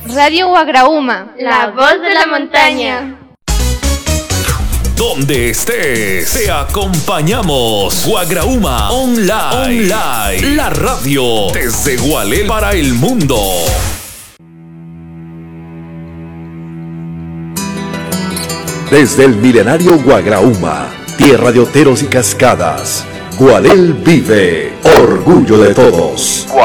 Radio Guagraúma, la voz de la montaña. Donde estés, te acompañamos. Guagraúma Online. La radio desde Gualel para el mundo. Desde el milenario Guagraúma, tierra de oteros y cascadas, Gualel vive, orgullo de todos.